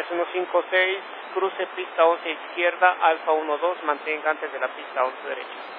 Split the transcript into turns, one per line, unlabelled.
3156, cruce pista 11 izquierda, Alfa 12, mantenga antes de la pista 11 derecha.